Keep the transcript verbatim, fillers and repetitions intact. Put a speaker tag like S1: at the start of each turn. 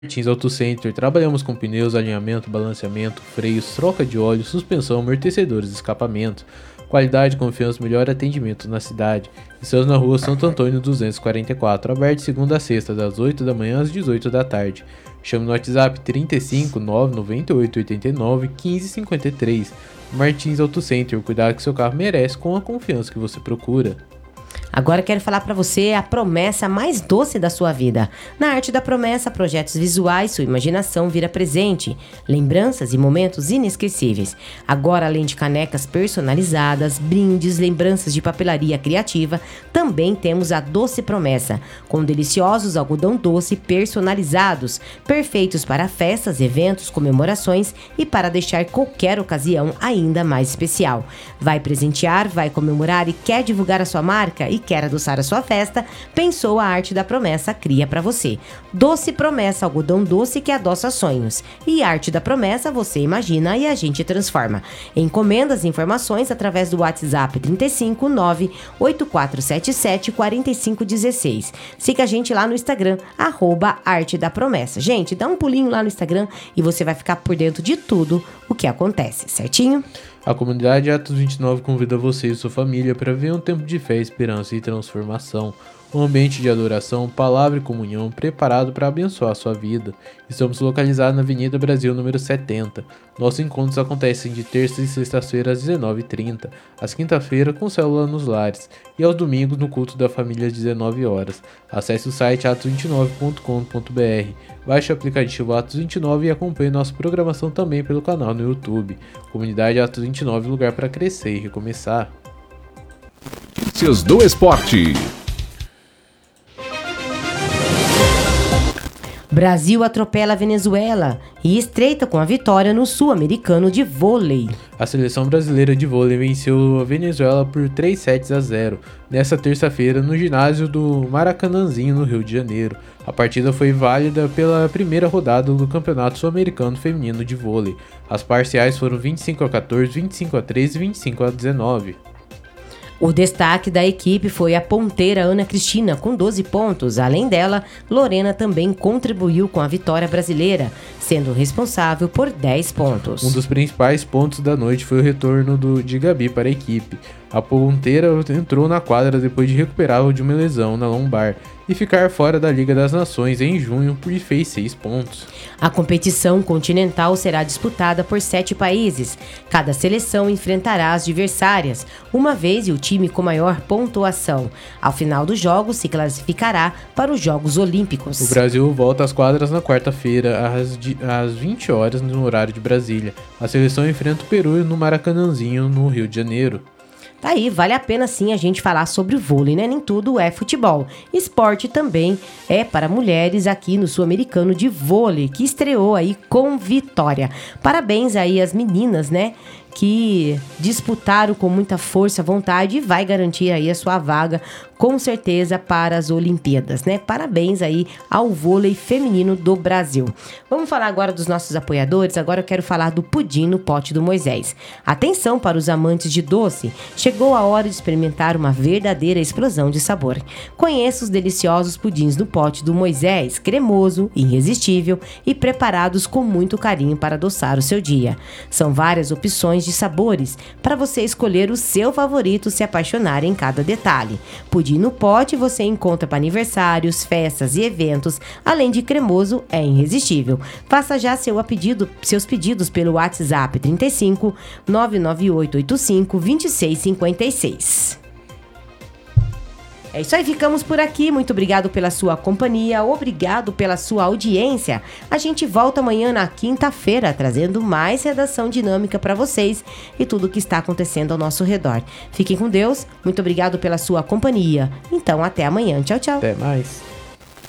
S1: Martins Auto Center, trabalhamos com pneus, alinhamento, balanceamento, freios, troca de óleo, suspensão, amortecedores, escapamento. Qualidade, confiança, melhor atendimento na cidade. Estamos na rua Santo Antônio duzentos e quarenta e quatro, aberto de segunda a sexta, das oito da manhã às dezoito da tarde. Chame no WhatsApp trinta e cinco, nove nove oito, oito nove, quinze cinquenta e três. Martins Auto Center, cuidado que seu carro merece com a confiança que você procura.
S2: Agora quero falar para você a promessa mais doce da sua vida. Na Arte da Promessa, projetos visuais, sua imaginação vira presente. Lembranças e momentos inesquecíveis. Agora, além de canecas personalizadas, brindes, lembranças de papelaria criativa, também temos a Doce Promessa, com deliciosos algodão doce personalizados, perfeitos para festas, eventos, comemorações e para deixar qualquer ocasião ainda mais especial. Vai presentear, vai comemorar e quer divulgar a sua marca e quer adoçar a sua festa? Pensou a Arte da Promessa cria para você. Doce Promessa, algodão doce que adoça sonhos. E Arte da Promessa, você imagina e a gente transforma. Encomenda as informações através do WhatsApp trinta e cinco, nove oito quatro sete sete, quatro cinco um seis. Siga a gente lá no Instagram, arroba Arte da Promessa. Gente, dá um pulinho lá no Instagram e você vai ficar por dentro de tudo o que acontece, certinho?
S1: A comunidade Atos vinte e nove convida você e sua família para ver um tempo de fé, esperança e transformação. Um ambiente de adoração, palavra e comunhão preparado para abençoar a sua vida. Estamos localizados na Avenida Brasil, número setenta. Nossos encontros acontecem de terça e sexta-feira às dezenove e trinta, às quinta-feira com célula nos lares e aos domingos no culto da família às dezenove horas. Acesse o site atos vinte e nove ponto com ponto b r, baixe o aplicativo Atos vinte e nove e acompanhe nossa programação também pelo canal no YouTube. Comunidade Atos vinte e nove, lugar para crescer e recomeçar.
S3: Notícias do esporte.
S2: Brasil atropela a Venezuela e estreita com a vitória no Sul-Americano de vôlei.
S1: A seleção brasileira de vôlei venceu a Venezuela por três sets a zero nesta terça-feira no ginásio do Maracanãzinho, no Rio de Janeiro. A partida foi válida pela primeira rodada do Campeonato Sul-Americano Feminino de Vôlei. As parciais foram vinte e cinco a quatorze, vinte e cinco a treze e vinte e cinco a dezenove.
S2: O destaque da equipe foi a ponteira Ana Cristina, com doze pontos. Além dela, Lorena também contribuiu com a vitória brasileira, sendo responsável por dez pontos.
S1: Um dos principais pontos da noite foi o retorno do, de Gabi para a equipe. A ponteira entrou na quadra depois de recuperar de uma lesão na lombar e ficar fora da Liga das Nações em junho e fez seis pontos.
S2: A competição continental será disputada por sete países. Cada seleção enfrentará as adversárias, uma vez e o time com maior pontuação. Ao final dos jogos, se classificará para os Jogos Olímpicos.
S1: O Brasil volta às quadras na quarta-feira, às, às vinte horas, no horário de Brasília. A seleção enfrenta o Peru no Maracanãzinho, no Rio de Janeiro.
S2: Tá aí, vale a pena sim a gente falar sobre o vôlei, né? Nem tudo é futebol. Esporte também é para mulheres aqui no Sul-Americano de vôlei, que estreou aí com vitória. Parabéns aí às meninas, né? Que disputaram com muita força, vontade e vai garantir aí a sua vaga, com certeza, para as Olimpíadas, né? Parabéns aí ao vôlei feminino do Brasil. Vamos falar agora dos nossos apoiadores. Agora eu quero falar do pudim no pote do Moisés. Atenção para os amantes de doce. Chegou a hora de experimentar uma verdadeira explosão de sabor. Conheça os deliciosos pudins no pote do Moisés, cremoso, irresistível e preparados com muito carinho para adoçar o seu dia. São várias opções de sabores para você escolher o seu favorito, se apaixonar em cada detalhe. Pudim no pote você encontra para aniversários, festas e eventos, além de cremoso, é irresistível. Faça já seu pedido, seus pedidos pelo WhatsApp trinta e cinco, nove nove oito oito cinco, dois seis cinco seis. É isso aí, ficamos por aqui. Muito obrigado pela sua companhia, obrigado pela sua audiência. A gente volta amanhã na quinta-feira, trazendo mais redação dinâmica para vocês e tudo o que está acontecendo ao nosso redor. Fiquem com Deus, muito obrigado pela sua companhia. Então, até amanhã. Tchau, tchau.
S1: Até mais.